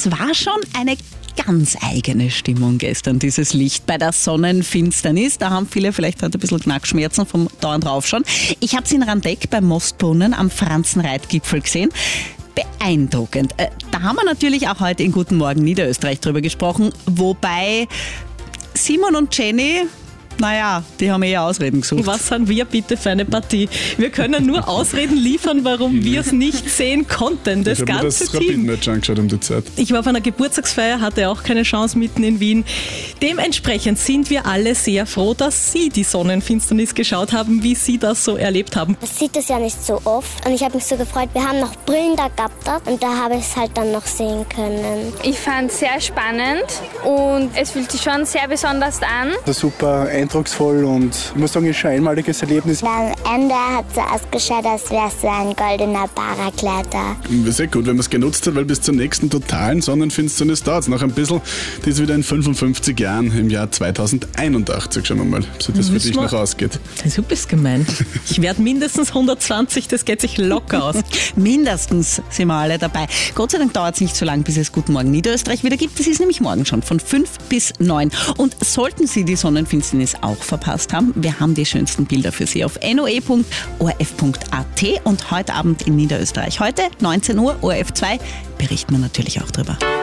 Das war schon eine ganz eigene Stimmung gestern, dieses Licht bei der Sonnenfinsternis. Da haben viele vielleicht heute ein bisschen Knackschmerzen vom dauernd raufschauen. Ich habe es in Randeck beim Mostbrunnen am Franzenreitgipfel gesehen. Beeindruckend. Da haben wir natürlich auch heute in Guten Morgen Niederösterreich drüber gesprochen, wobei Simon und Jenny, naja, die haben eher Ausreden gesucht. Was sind wir bitte für eine Partie? Wir können nur Ausreden liefern, warum wir es nicht sehen konnten. Das ganze Team. Ich habe mir das angeschaut um die Zeit. Ich war auf einer Geburtstagsfeier, hatte auch keine Chance mitten in Wien. Dementsprechend sind wir alle sehr froh, dass Sie die Sonnenfinsternis geschaut haben, wie Sie das so erlebt haben. Man sieht das ja nicht so oft und ich habe mich so gefreut. Wir haben noch Brillen da gehabt und da habe ich es halt dann noch sehen können. Ich fand es sehr spannend und es fühlt sich schon sehr besonders an. Das ist super eindrucksvoll und ich muss sagen, es ist ein einmaliges Erlebnis. Am Ende hat es so ausgeschaut, als wäre es so ein goldener Paragleiter. Sehr gut, wenn man es genutzt hat, weil bis zur nächsten totalen Sonnenfinsternis dauert es noch ein bisschen. Die ist wieder in 55 Jahren im Jahr 2081. Schauen wir mal, ob sich das für dich noch ausgeht. Du bist gemein. Ich werde mindestens 120, das geht sich locker aus. Mindestens sind wir alle dabei. Gott sei Dank dauert es nicht so lange, bis es Guten Morgen Niederösterreich wieder gibt. Das ist nämlich morgen schon von 5 bis 9. Und sollten Sie die Sonnenfinsternis auch verpasst haben, wir haben die schönsten Bilder für Sie auf noe.orf.at und heute Abend in Niederösterreich. Heute 19 Uhr, ORF 2, berichten wir natürlich auch drüber.